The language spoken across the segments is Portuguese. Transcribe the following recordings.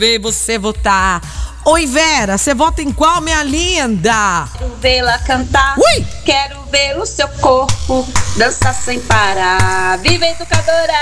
ver você votar. Oi, Vera, você vota em qual, minha linda? Quero vê-la cantar. Ui! Quero ver o seu corpo dançar sem parar. Viva educadora!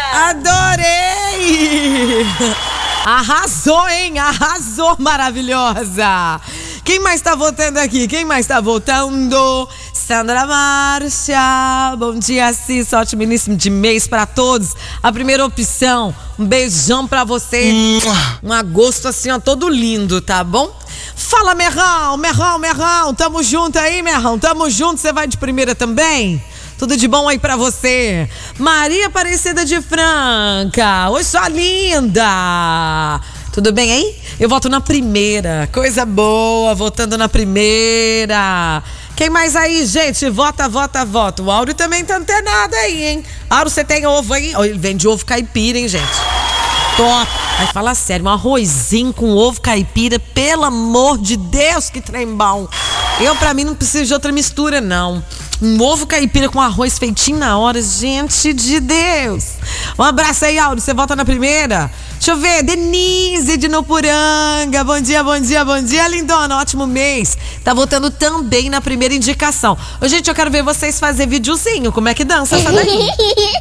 Adorei! Arrasou, hein? Arrasou, maravilhosa! Quem mais tá votando aqui? Quem mais tá votando? Sandra Marcha. Bom dia, Cis. Ótimo início de mês pra todos. A primeira opção. Um beijão pra você. Um agosto assim, ó, todo lindo, tá bom? Fala, Merrão. Tamo junto aí, Merrão. Tamo junto. Você vai de primeira também? Tudo de bom aí pra você. Maria Aparecida de Franca. Oi, sua linda. Tudo bem aí? Eu voto na primeira. Coisa boa, votando na primeira. Quem mais aí, gente? Vota. O Áureo também tá antenado aí, hein? Áureo, você tem ovo aí? Ele vende ovo caipira, hein, gente? Top. Aí fala sério, um arrozinho com ovo caipira, pelo amor de Deus, que trem bom. Pra mim, não preciso de outra mistura, não. Um ovo caipira com arroz feitinho na hora, gente de Deus. Um abraço aí, Áureo. Você vota na primeira? Deixa eu ver, Denise de Nopuranga. Bom dia, lindona. Ótimo mês. Tá votando também na primeira indicação. Ô, gente, eu quero ver vocês fazer videozinho. Como é que dança essa daí?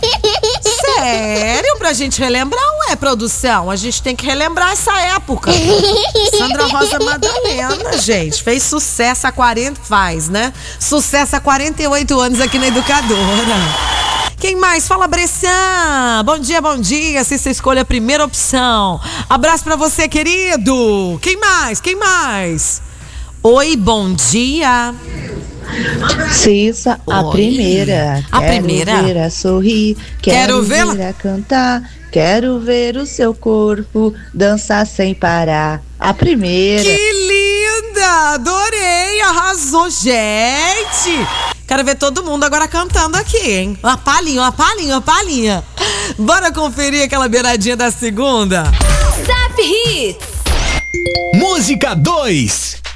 Sério? Pra gente relembrar, ué, produção? A gente tem que relembrar essa época. Sandra Rosa Madalena, gente. Fez sucesso há 40... Faz, né? Sucesso há 48 anos aqui na Educadora. Quem mais? Fala, Bressan. Bom dia. Se você escolhe a primeira opção. Abraço pra você, querido. Quem mais? Oi, bom dia. Cissa, a primeira. Quero vê-la sorrir. Quero vê-la cantar. Quero ver o seu corpo dançar sem parar. A primeira. Que linda! Adorei! Arrasou, gente! Quero ver todo mundo agora cantando aqui, hein? Uma palhinha. Bora conferir aquela beiradinha da segunda? Zap Hits. Música 2.